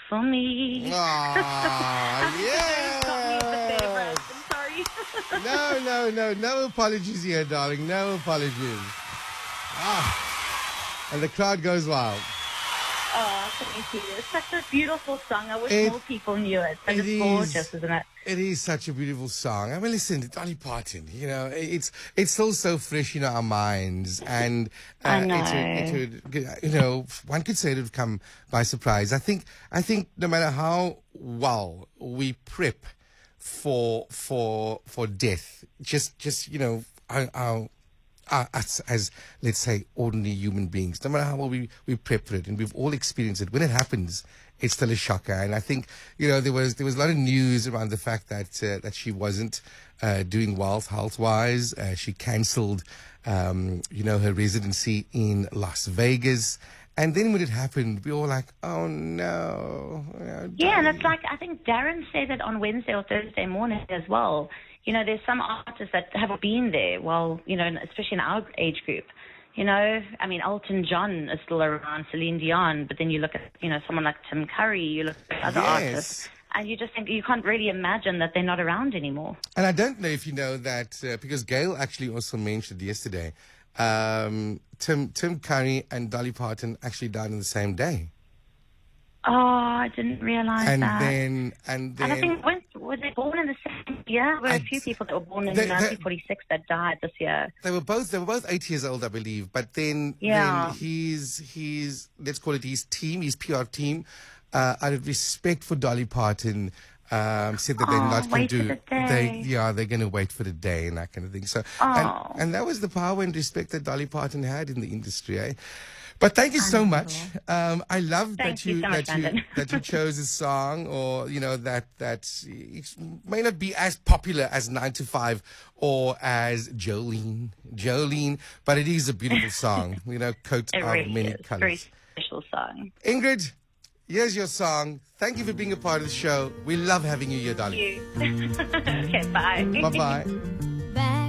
for me. Ah, yeah. I'm sorry. No apologies here, darling. No apologies. And the crowd goes wild. Oh, thank you. It's such a beautiful song. I wish It- more people knew it. But it it's gorgeous, isn't it? It is such a beautiful song. I mean, listen, Dolly Parton, you know, it's still so fresh in our minds. And I know. it would, you know, one could say it would come by surprise. I think no matter how well we prep for death, just you know, our us as, let's say, ordinary human beings, no matter how well we prep for it, and we've all experienced it, when it happens, it's still a shocker. And I think, you know, there was a lot of news around the fact that that she wasn't doing well health-wise. She cancelled, you know, her residency in Las Vegas. And then when it happened, we were all like, oh no. Yeah, and it's like, I think Darren said it on Wednesday or Thursday morning as well. You know, there's some artists that haven't been there, well, you know, especially in our age group. You know, I mean, Elton John is still around, Celine Dion, but then you look at, you know, someone like Tim Curry, you look at other artists, and you just think you can't really imagine that they're not around anymore. And I don't know if you know that, because Gail actually also mentioned yesterday, Tim Curry and Dolly Parton actually died on the same day. Oh, I didn't realize And that. then And I think, were they born in the same year? There were a few people that were born in 1946 that died this year. They were both 8 years old, I believe. But then his let's call it his team, his PR team, out of respect for Dolly Parton, said that they're not going to do. They're going to wait for the day and that kind of thing. So, and that was the power and respect that Dolly Parton had in the industry, eh? But thank you so much. I love that you chose a song, or you know that it may not be as popular as 9 to 5 or as Jolene, but it is a beautiful song. You know, coat of many colors. Very special song. Ingrid, here's your song. Thank you for being a part of the show. We love having you here, darling. Thank you. Okay, bye. Bye bye.